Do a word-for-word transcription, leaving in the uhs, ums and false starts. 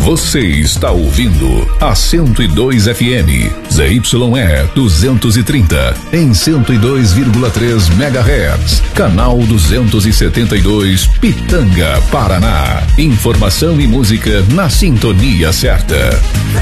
Você está ouvindo a cento e dois F M, Z Y E duzentos e trinta, em cento e dois vírgula três megahertz, canal duzentos e setenta e dois, Pitanga, Paraná. Informação e música na sintonia certa.